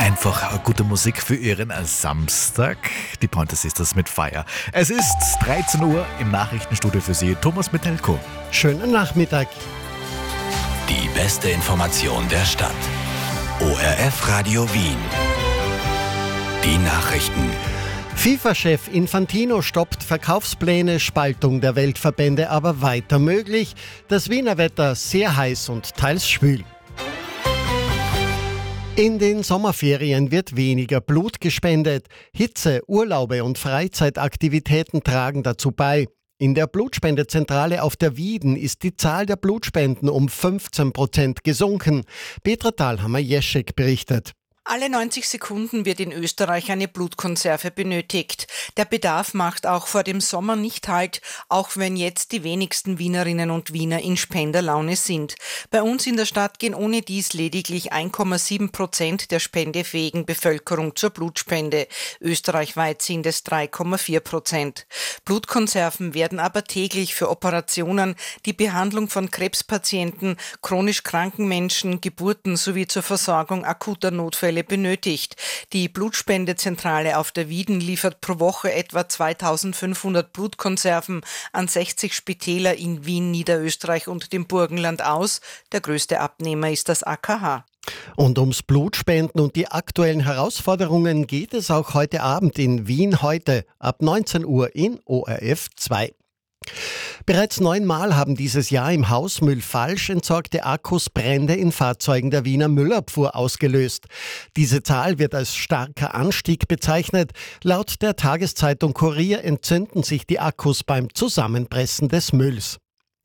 Einfach gute Musik für Ihren Samstag. Die Pointer Sisters mit Fire. Es ist 13 Uhr im Nachrichtenstudio für Sie, Thomas Metelko. Schönen Nachmittag. Die beste Information der Stadt. ORF Radio Wien. Die Nachrichten. FIFA-Chef Infantino stoppt Verkaufspläne, Spaltung der Weltverbände aber weiter möglich. Das Wiener Wetter sehr heiß und teils schwül. In den Sommerferien wird weniger Blut gespendet. Hitze, Urlaube und Freizeitaktivitäten tragen dazu bei. In der Blutspendezentrale auf der Wieden ist die Zahl der Blutspenden um 15% gesunken. Petra Thalhammer-Jeschek berichtet. Alle 90 Sekunden wird in Österreich eine Blutkonserve benötigt. Der Bedarf macht auch vor dem Sommer nicht Halt, auch wenn jetzt die wenigsten Wienerinnen und Wiener in Spenderlaune sind. Bei uns in der Stadt gehen ohne dies lediglich 1,7% der spendefähigen Bevölkerung zur Blutspende. Österreichweit sind es 3,4%. Blutkonserven werden aber täglich für Operationen, die Behandlung von Krebspatienten, chronisch kranken Menschen, Geburten sowie zur Versorgung akuter Notfälle benötigt. Die Blutspendezentrale auf der Wieden liefert pro Woche etwa 2500 Blutkonserven an 60 Spitäler in Wien, Niederösterreich und dem Burgenland aus. Der größte Abnehmer ist das AKH. Und ums Blutspenden und die aktuellen Herausforderungen geht es auch heute Abend in Wien heute ab 19 Uhr in ORF 2. Bereits 9-mal haben dieses Jahr im Hausmüll falsch entsorgte Akkus Brände in Fahrzeugen der Wiener Müllabfuhr ausgelöst. Diese Zahl wird als starker Anstieg bezeichnet. Laut der Tageszeitung Kurier entzünden sich die Akkus beim Zusammenpressen des Mülls.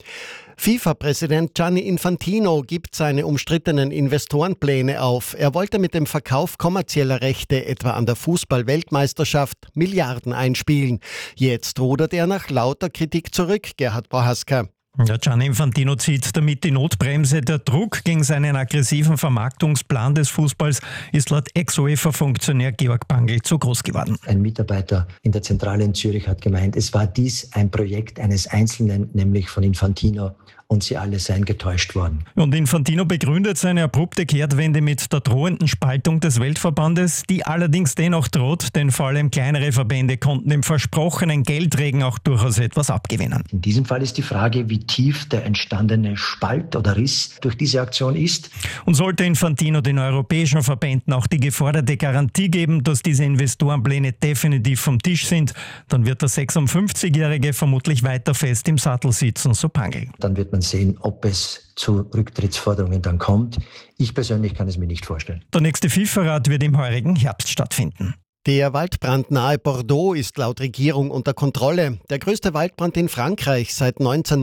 FIFA-Präsident Gianni Infantino gibt seine umstrittenen Investorenpläne auf. Er wollte mit dem Verkauf kommerzieller Rechte, etwa an der Fußball-Weltmeisterschaft, Milliarden einspielen. Jetzt rudert er nach lauter Kritik zurück, Gerhard Bohaska. Ja, Gianni Infantino zieht damit die Notbremse. Der Druck gegen seinen aggressiven Vermarktungsplan des Fußballs ist laut Ex-UEFA-Funktionär Georg Bangl zu groß geworden. Ein Mitarbeiter in der Zentrale in Zürich hat gemeint, es war dies ein Projekt eines Einzelnen, nämlich von Infantino, und sie alle seien getäuscht worden. Und Infantino begründet seine abrupte Kehrtwende mit der drohenden Spaltung des Weltverbandes, die allerdings dennoch droht, denn vor allem kleinere Verbände konnten dem versprochenen Geldregen auch durchaus etwas abgewinnen. In diesem Fall ist die Frage, wie tief der entstandene Spalt oder Riss durch diese Aktion ist. Und sollte Infantino den europäischen Verbänden auch die geforderte Garantie geben, dass diese Investorenpläne definitiv vom Tisch sind, dann wird der 56-Jährige vermutlich weiter fest im Sattel sitzen, so Bangl. Dann wird man sehen, ob es zu Rücktrittsforderungen dann kommt. Ich persönlich kann es mir nicht vorstellen. Der nächste FIFA-Rat wird im heurigen Herbst stattfinden. Der Waldbrand nahe Bordeaux ist laut Regierung unter Kontrolle. Der größte Waldbrand in Frankreich seit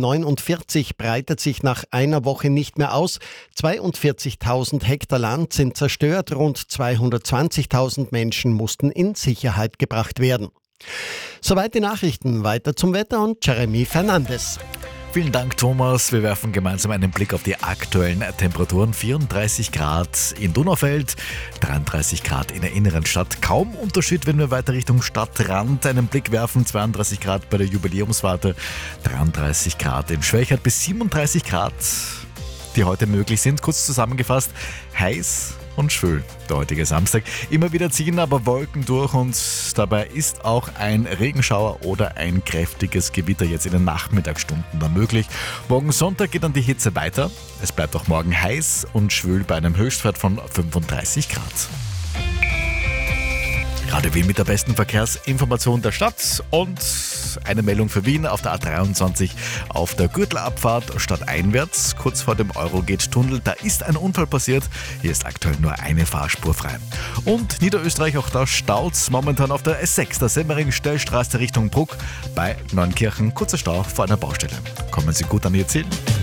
1949 breitet sich nach einer Woche nicht mehr aus. 42.000 Hektar Land sind zerstört, rund 220.000 Menschen mussten in Sicherheit gebracht werden. Soweit die Nachrichten, weiter zum Wetter und Jeremy Fernandes. Vielen Dank, Thomas. Wir werfen gemeinsam einen Blick auf die aktuellen Temperaturen. 34 Grad in Donaufeld, 33 Grad in der inneren Stadt. Kaum Unterschied, wenn wir weiter Richtung Stadtrand einen Blick werfen. 32 Grad bei der Jubiläumswarte, 33 Grad in Schwächert bis 37 Grad, die heute möglich sind. Kurz zusammengefasst, heiß und schwül, der heutige Samstag. Immer wieder ziehen aber Wolken durch und dabei ist auch ein Regenschauer oder ein kräftiges Gewitter jetzt in den Nachmittagsstunden dann möglich. Morgen Sonntag geht dann die Hitze weiter. Es bleibt auch morgen heiß und schwül bei einem Höchstwert von 35 Grad. Gerade Wien mit der besten Verkehrsinformation der Stadt und eine Meldung für Wien auf der A23 auf der Gürtelabfahrt stadteinwärts, kurz vor dem Eurogate-Tunnel. Da ist ein Unfall passiert. Hier ist aktuell nur eine Fahrspur frei. Und Niederösterreich, auch da staut's momentan auf der S6, der Semmering-Stellstraße Richtung Bruck bei Neunkirchen. Kurzer Stau vor einer Baustelle. Kommen Sie gut an Ihr Ziel.